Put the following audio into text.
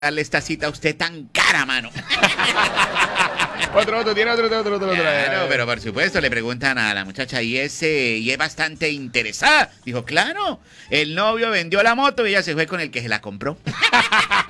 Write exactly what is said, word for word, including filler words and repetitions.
darle esta cita a usted tan cara, mano? Otro, otro, tiene otro, otro, otro, otro. Claro, pero por supuesto le preguntan a la muchacha y es, eh, y es bastante interesada. Dijo, claro, el novio vendió la moto y ella se fue con el que se la compró.